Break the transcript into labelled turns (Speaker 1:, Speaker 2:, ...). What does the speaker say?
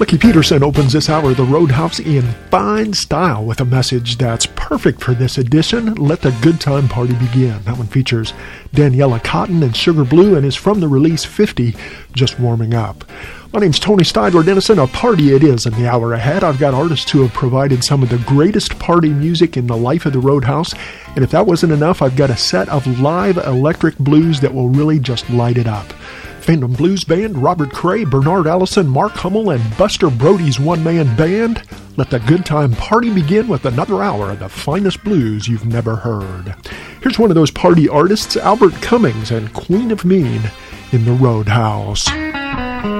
Speaker 1: Lucky Peterson opens this hour of the Roadhouse in fine style with a message that's perfect for this edition. Let the good time party begin. That one features Daniela Cotton and Sugar Blue and is from the release 50, Just Warming Up. My name's Tony Steidler Dennison. A party it is in the hour ahead. I've got artists who have provided some of the greatest party music in the life of the Roadhouse. And if that wasn't enough, I've got a set of live electric blues that will really just light it up. Phantom Blues Band, Robert Cray, Bernard Allison, Mark Hummel, and Buster Brody's one-man band. Let the good time party begin with another hour of the finest blues you've never heard. Here's one of those party artists, Albert Cummings and Queen of Mean in the Roadhouse.